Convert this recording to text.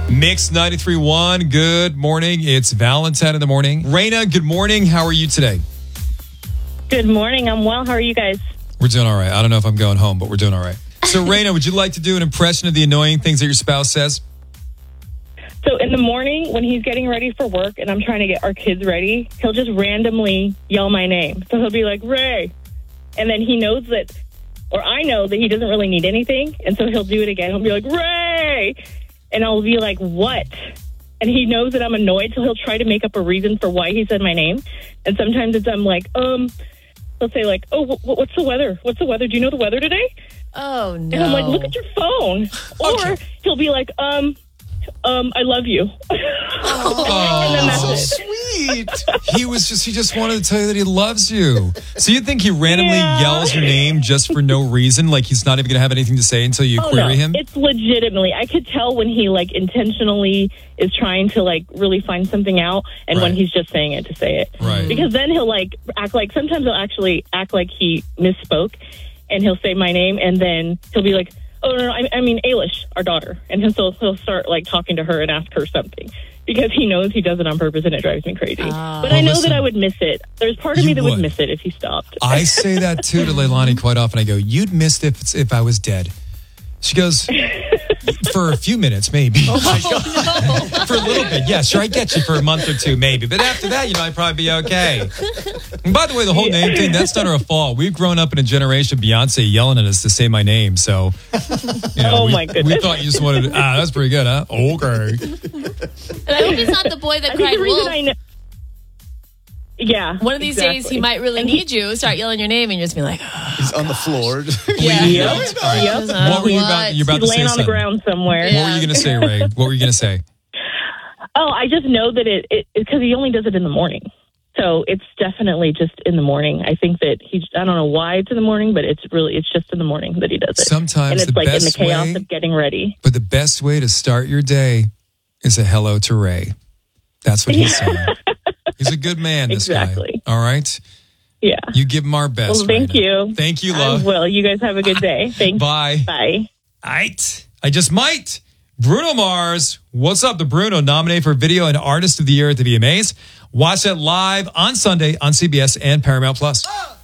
Mix 93.1, good morning. It's Valentine in the morning. Raina, good morning. How are you today? Good morning. I'm well. How are you guys? We're doing all right. I don't know if I'm going home, but we're doing all right. So, Raina, would you like to do an impression of the annoying things that your spouse says? So in the morning when he's getting ready for work and I'm trying to get our kids ready, he'll just randomly yell my name. So he'll be like, Ray. And then he knows that, or I know that he doesn't really need anything. And so he'll do it again. He'll be like, Ray. And I'll be like, what? And he knows that I'm annoyed, so he'll try to make up a reason for why he said my name. And sometimes I'm like, he'll say like, oh, what's the weather? What's the weather? Do you know the weather today? Oh, no. And I'm like, look at your phone. Or he'll be like, I love you. Oh, and then that's so it. sweet. He just wanted to tell you that he loves you. So you think he randomly yells your name just for no reason? Like he's not even going to have anything to say until you query him? It's legitimately. I could tell when he like intentionally is trying to like really find something out and when he's just saying it to say it. Right. Because then he'll like act like, sometimes he'll actually act like he misspoke and he'll say my name and then he'll be like, oh, no, I mean, Ailish, our daughter. And he'll start, like, talking to her and ask her something. Because he knows he does it on purpose and it drives me crazy. But I know that I would miss it. There's part of me that would miss it if he stopped. I say that, too, to Leilani quite often. I go, you'd miss it if I was dead. She goes, for a few minutes, maybe. Oh, my God. For a little bit. Yeah, sure, I get you for a month or two, maybe. But after that, I'd probably be okay. And by the way, the whole name thing, that's not our fault. We've grown up in a generation of Beyonce yelling at us to say my name. So, my goodness. We thought you just wanted to, that's pretty good, huh? Okay. And I hope he's not the boy that cried wolf. Yeah. One of these days, he might really need you. Start yelling your name and you're just be like, he's on the floor. Yeah. Yep. What were you about? You're about He's to say laying on the something. ground somewhere. What were you going to say, Ray? What were you going to say? Oh, I just know that it because he only does it in the morning. So it's definitely just in the morning. I think that I don't know why it's in the morning, but it's just in the morning that he does it. Sometimes and it's the like best in the chaos way, of getting ready. But the best way to start your day is a hello to Ray. That's what he's saying. He's a good man, this guy. All right? Yeah. You give him our best. Well, thank you. Thank you, love. Well, you guys have a good day. Thanks. Bye. Bye. I just might. Bruno Mars. What's up, the Bruno? Nominated for Video and Artist of the Year at the VMAs. Watch that live on Sunday on CBS and Paramount Plus.